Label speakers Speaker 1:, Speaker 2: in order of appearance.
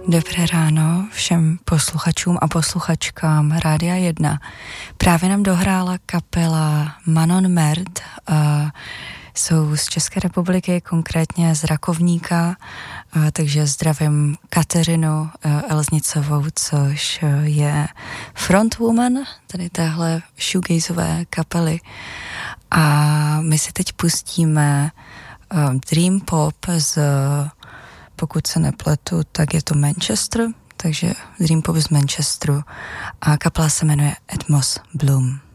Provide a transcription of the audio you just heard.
Speaker 1: Dobré ráno všem posluchačům a posluchačkám Rádia 1. Právě nám dohrála kapela Manon Mert, jsou z České republiky, konkrétně z Rakovníka, takže zdravím Kateřinu Elznicovou, což je frontwoman tady téhle shoegazové kapely. A my si teď pustíme Dream Pop pokud se nepletu, tak je to Manchester, takže Dream Pop z Manchesteru a kapela se jmenuje Atmos Bloom.